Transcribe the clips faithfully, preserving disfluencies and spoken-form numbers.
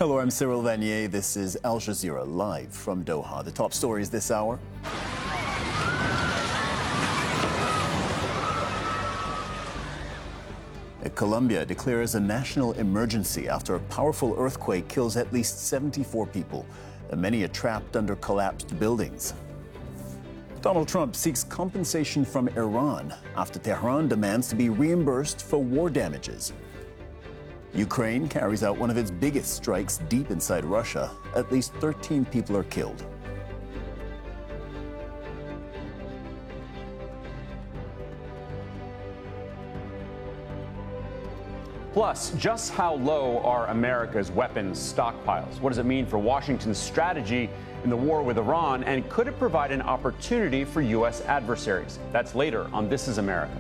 Hello, I'm Cyril Vanier. This is Al Jazeera live from Doha. The top stories this hour. Colombia declares a national emergency after a powerful earthquake kills at least seventy-four people. Many are trapped under collapsed buildings. Donald Trump seeks compensation from Iran after Tehran demands to be reimbursed for war damages. Ukraine carries out one of its biggest strikes deep inside Russia. At least thirteen people are killed. Plus, just how low are America's weapons stockpiles? What does it mean for Washington's strategy in the war with Iran? And could it provide an opportunity for U S adversaries? That's later on This Is America.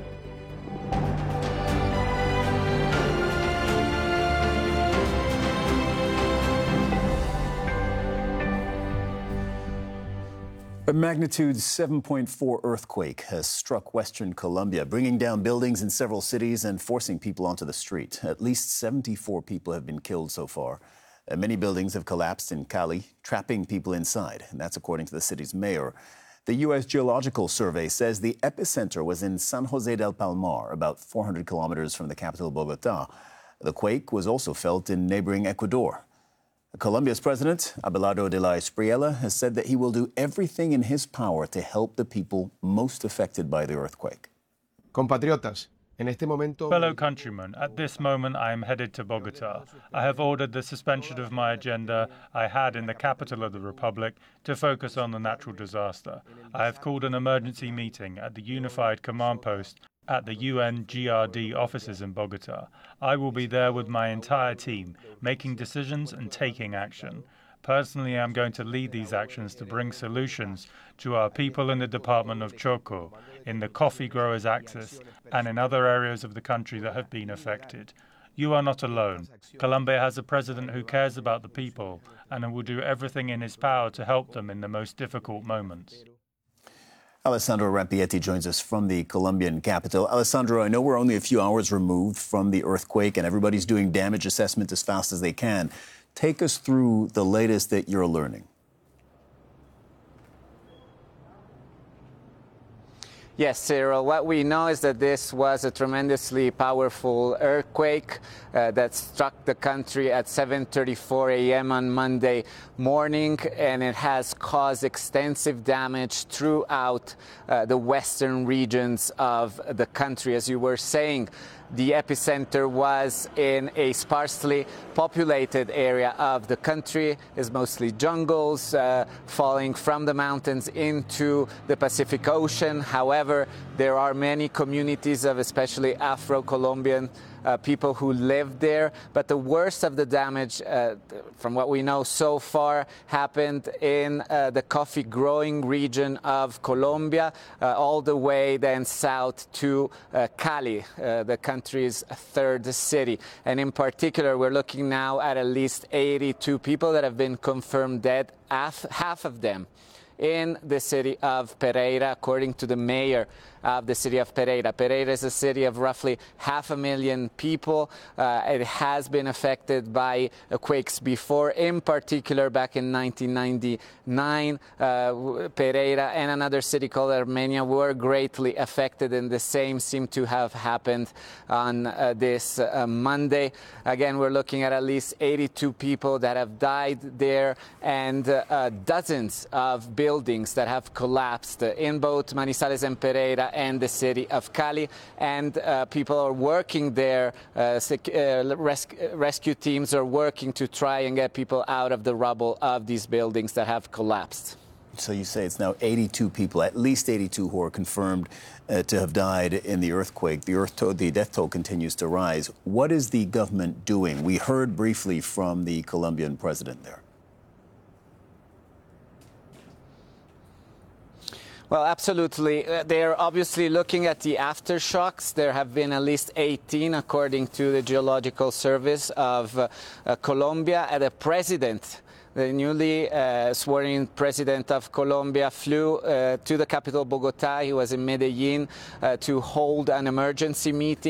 A magnitude seven point four earthquake has struck western Colombia, bringing down buildings in several cities and forcing people onto the street. At least seventy-four people have been killed so far. Uh, many buildings have collapsed in Cali, trapping people inside, and that's according to the city's mayor. The U S Geological Survey says the epicenter was in San Jose del Palmar, about four hundred kilometers from the capital, Bogota. The quake was also felt in neighboring Ecuador. Colombia's president, Abelardo de la Espriella, has said that he will do everything in his power to help the people most affected by the earthquake. Compatriotas, en este momento... Fellow countrymen, at this moment I am headed to Bogota. I have ordered the suspension of my agenda I had in the capital of the Republic to focus on the natural disaster. I have called an emergency meeting at the Unified Command Post at the U N G R D offices in Bogota. I will be there with my entire team, making decisions and taking action. Personally, I'm going to lead these actions to bring solutions to our people in the Department of Choco, in the coffee growers' axis, and in other areas of the country that have been affected. You are not alone. Colombia has a president who cares about the people and who will do everything in his power to help them in the most difficult moments. Alessandro Rampietti joins us from the Colombian capital. Alessandro, I know we're only a few hours removed from the earthquake and everybody's doing damage assessment as fast as they can. Take us through the latest that you're learning. Yes, Cyril, what we know is that this was a tremendously powerful earthquake uh, that struck the country at seven thirty-four a m on Monday morning, and it has caused extensive damage throughout uh, the western regions of the country. As you were saying, the epicenter was in a sparsely populated area of the country. It's mostly jungles uh, falling from the mountains into the Pacific Ocean. However, there are many communities of especially Afro-Colombian uh, people who live there. But the worst of the damage, uh, from what we know so far, happened in uh, the coffee growing region of Colombia, uh, all the way then south to uh, Cali, uh, the country's third city. And in particular, we're looking now at at least eighty-two people that have been confirmed dead, half, half of them in the city of Pereira, according to the mayor of the city of Pereira. Pereira is a city of roughly half a million people. Uh, it has been affected by uh, quakes before, in particular back in nineteen ninety-nine. Uh, Pereira and another city called Armenia were greatly affected, and the same seemed to have happened on uh, this uh, Monday. Again, we're looking at at least eighty-two people that have died there, and uh, uh, dozens of buildings that have collapsed uh, in both Manizales and Pereira and the city of Cali, and uh, people are working there. Uh, sec- uh, res- rescue teams are working to try and get people out of the rubble of these buildings that have collapsed. So you say it's now eighty-two people, at least eighty-two, who are confirmed uh, to have died in the earthquake. The earth toll, the death toll continues to rise. What is the government doing? We heard briefly from the Colombian president there. Well, absolutely. Uh, they are obviously looking at the aftershocks. There have been at least eighteen, according to the Geological Service of uh, uh, Colombia. And the president, the newly uh, sworn-in president of Colombia, flew uh, to the capital, Bogota. He was in Medellin uh, to hold an emergency meeting.